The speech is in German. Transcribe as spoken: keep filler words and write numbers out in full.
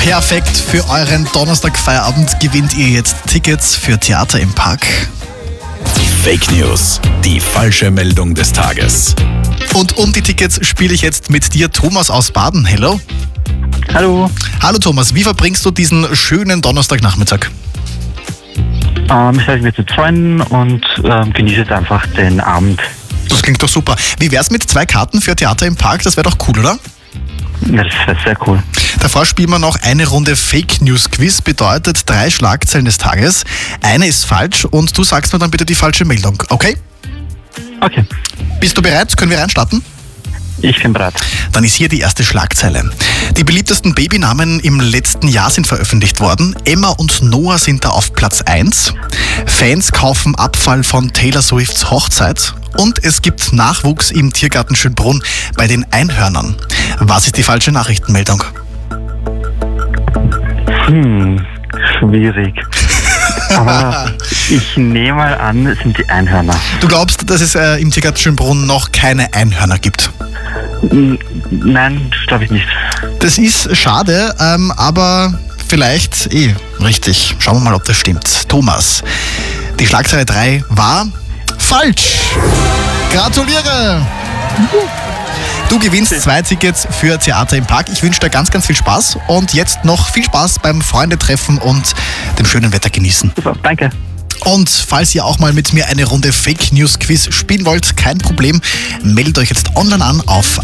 Perfekt, für euren Donnerstag-Feierabend gewinnt ihr jetzt Tickets für Theater im Park. Fake News, die falsche Meldung des Tages. Und um die Tickets spiele ich jetzt mit dir, Thomas aus Baden. Hello. Hallo. Hallo Thomas, wie verbringst du diesen schönen Donnerstagnachmittag? Ähm, ich sage mit den Freunden und ähm, genieße jetzt einfach den Abend. Das klingt doch super. Wie wär's mit zwei Karten für Theater im Park? Das wäre doch cool, oder? Ja, das wäre sehr cool. Davor spielen wir noch eine Runde Fake News Quiz, bedeutet drei Schlagzeilen des Tages. Eine ist falsch und du sagst mir dann bitte die falsche Meldung, okay? Okay, Bist du bereit? Können wir reinstarten? ich bin bereit. Dann ist hier die erste Schlagzeile. Die beliebtesten Babynamen im letzten Jahr sind veröffentlicht worden. Emma und Noah sind da auf Platz eins. Fans kaufen Abfall von Taylor Swifts Hochzeit. Und es gibt Nachwuchs im Tiergarten Schönbrunn bei den Einhörnern. Was ist die falsche Nachrichtenmeldung? Hm, schwierig. Aber ich nehme mal an, es sind die Einhörner. Du glaubst, dass es äh, im Tiergarten Schönbrunn noch keine Einhörner gibt? Hm, Nein, glaube ich nicht. Das ist schade, ähm, aber vielleicht eh richtig. Schauen wir mal, ob das stimmt. Thomas, die Schlagzeile drei war falsch. Gratuliere! Du gewinnst zwei Tickets für Theater im Park. Ich wünsche dir ganz, ganz viel Spaß und jetzt noch viel Spaß beim Freundetreffen und dem schönen Wetter genießen. Super, danke. Und falls ihr auch mal mit mir eine Runde Fake News Quiz spielen wollt, kein Problem, meldet euch jetzt online an auf